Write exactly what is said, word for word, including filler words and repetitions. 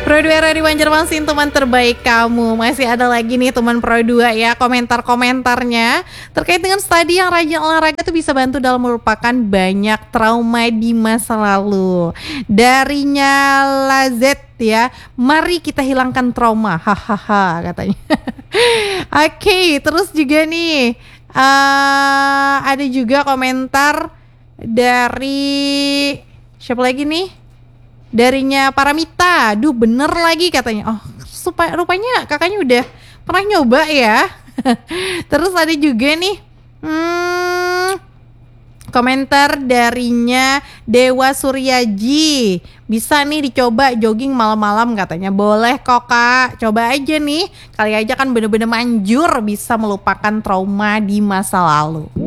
Pro dua Radio Banjarmasin, teman terbaik kamu. Masih ada lagi nih teman Pro dua ya, komentar-komentarnya terkait dengan studi yang rajin olahraga tuh bisa bantu dalam melupakan banyak trauma di masa lalu. Darinya Lazet ya, mari kita hilangkan trauma, hahaha katanya. Oke, okay, terus juga nih uh, ada juga komentar dari siapa lagi nih? Darinya Paramita, duh bener lagi katanya. Oh, supaya rupanya kakaknya udah pernah nyoba ya. Terus ada juga nih hmm, komentar darinya Dewa Suryaji. Bisa nih dicoba jogging malam-malam katanya. Boleh kok kak, coba aja nih. Kali aja kan bener-bener manjur bisa melupakan trauma di masa lalu.